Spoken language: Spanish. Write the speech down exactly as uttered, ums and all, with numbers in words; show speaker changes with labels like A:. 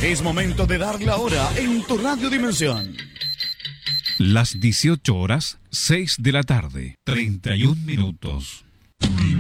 A: Es momento de dar la hora en tu Radio Dimensión.
B: Las dieciocho horas, seis de la tarde, treinta y un minutos.